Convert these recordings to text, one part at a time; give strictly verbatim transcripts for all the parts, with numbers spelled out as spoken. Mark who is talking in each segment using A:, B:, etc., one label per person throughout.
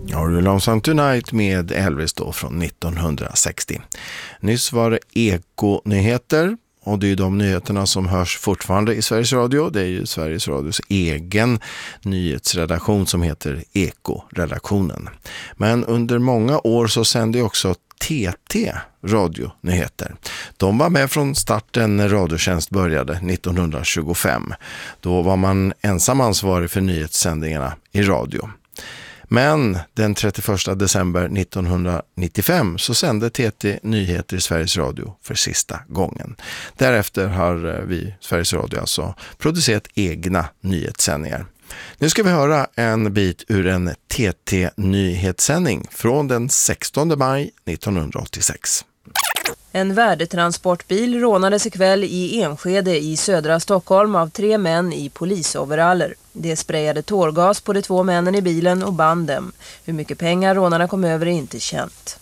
A: Are Lonesome Tonight med Elvis då från nittonhundrasextio. Nyss var det Eko-nyheter, och det är ju de nyheterna som hörs fortfarande i Sveriges Radio. Det är ju Sveriges Radios egen nyhetsredaktion som heter Eko-redaktionen. Men under många år så sände också T T radionyheter. De var med från starten när Radiotjänst började nittonhundratjugofem. Då var man ensam ansvarig för nyhetssändningarna i radio. Men den trettioförsta december nittonhundranittiofem så sände T T nyheter i Sveriges Radio för sista gången. Därefter har vi, Sveriges Radio, alltså producerat egna nyhetssändningar. Nu ska vi höra en bit ur en T T-nyhetssändning från den sextonde maj nittonhundraåttiosex.
B: En värdetransportbil rånades ikväll i Enskede i södra Stockholm av tre män i polisoveraller. De sprayade tårgas på de två männen i bilen och band dem. Hur mycket pengar rånarna kom över är inte känt.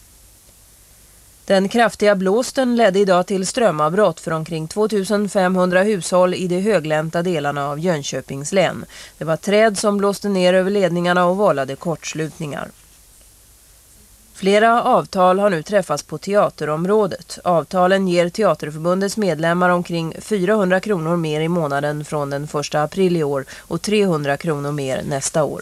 B: Den kraftiga blåsten ledde idag till strömavbrott för omkring tvåtusenfemhundra hushåll i de höglänta delarna av Jönköpings län. Det var träd som blåste ner över ledningarna och vållade kortslutningar. Flera avtal har nu träffats på teaterområdet. Avtalen ger Teaterförbundets medlemmar omkring fyrahundra kronor mer i månaden från den första april i år och trehundra kronor mer nästa år.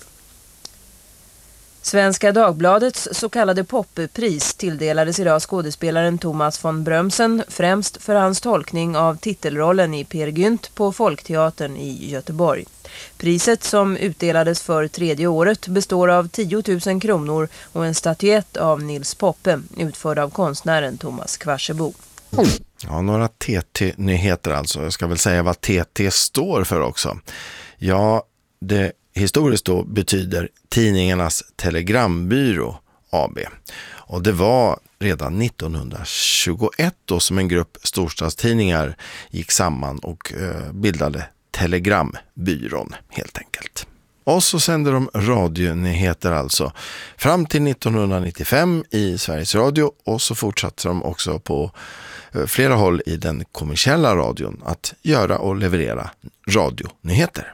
B: Svenska Dagbladets så kallade poppris tilldelades idag skådespelaren Thomas von Brömsen främst för hans tolkning av titelrollen i Per Gynt på Folkteatern i Göteborg. Priset, som utdelades för tredje året, består av tio tusen kronor och en statyett av Nils Poppe utförd av konstnären Thomas Kvarsebo.
A: Ja, några T T-nyheter alltså. Jag ska väl säga vad T T står för också. Ja, det historiskt då betyder Tidningarnas Telegrambyrå A B. Och det var redan nittonhundratjugoett då som en grupp storstadstidningar gick samman och eh, bildade Telegrambyrån helt enkelt. Och så sände de radionyheter alltså fram till nittonhundranittiofem i Sveriges Radio, och så fortsatte de också på eh, flera håll i den kommersiella radion att göra och leverera radionyheter.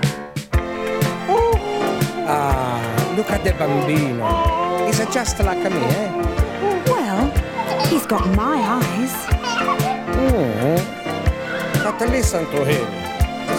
C: Ah, look at the bambino. Is it just like me, eh?
D: Well, he's got my eyes.
C: Mm. But listen to him.